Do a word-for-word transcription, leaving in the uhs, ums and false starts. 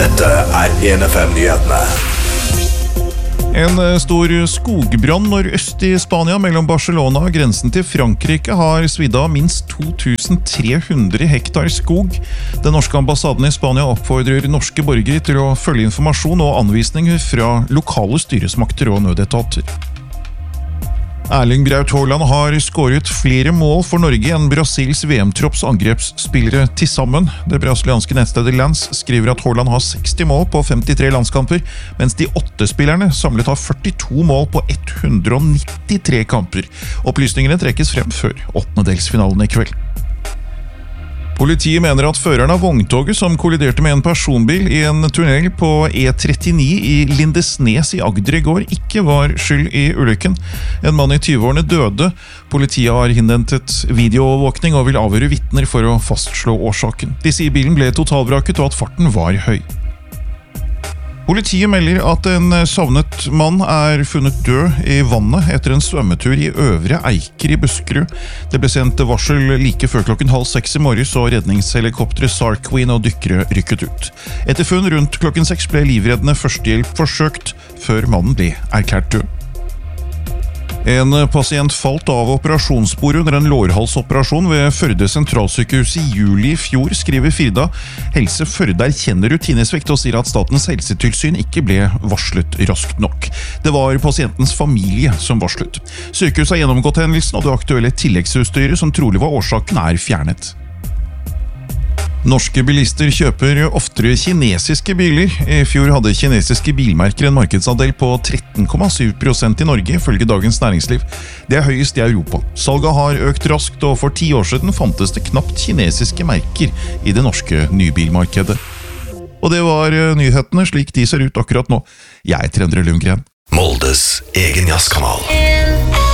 Dette er en F M-nyhetene. En stor skogbrann nordøst i Spania mellom Barcelona og grensen til Frankrike har svidd av minst to tusen tre hundre hektar skog. Den norske ambassaden i Spania oppfordrer norske borgere til å følge informasjon og anvisninger fra lokale styresmakter og nødetater. Erling Braut Haaland har skåret flere mål for Norge enn Brasils V M-tropps angrepsspillere til sammen. Det brasilianske nettstedet Lens skriver at Haaland har seksti mål på femtitre landskamper, mens de åtte spillerne samlet har førtito mål på ett hundre nittitre kamper. Opplysningene trekkes frem før åttendedelsfinalen i kveld. Politiet mener at føreren av vogntoget som kolliderte med en personbil i en tunnel på E trettini i Lindesnes i Agder i går ikke var skyld i ulykken. En mann i tyve-årene døde. Politiet har innhentet videoovervåkning og vil avhøre vitner for å fastslå årsaken. De sier bilen ble totalvraket og at farten var høy. Politiet melder at en savnet mann er funnet død i vannet etter en svømmetur i Øvre Eiker i Buskerud. Det ble sendt varsel like før klokken halv seks i morges, og redningshelikopteret SAR Queen og dykkere rykket ut. Etter funn rundt klokken seks ble livreddende førstehjelp forsøkt før mannen ble erklært død. En pasient falt av operasjonsbordet under en lårhalsoperasjon ved Førde sentralsykehus i juli i fjor, skriver Firda. Helse Førde erkjenner rutinesvikt og sier at Statens helsetilsyn ikke ble varslet raskt nok. Det var pasientens familie som varslet. Sykehuset har gjennomgått hendelsen, og det aktuelle tilleggsutstyret som trolig var årsaken er fjernet. Norske bilister kjøper oftere kinesiske biler. I fjor hadde kinesiske bilmerker en markedsandel på tretten komma syv prosent i Norge, ifølge Dagens Næringsliv. Det er høyest i Europa. Salget har økt raskt, og for ti år siden fantes det knapt kinesiske merker i det norske nybilmarkedet. Og det var nyhetene slik de ser ut akkurat nå. Jeg er Endre Lundgren. Moldes egen jazzkanal.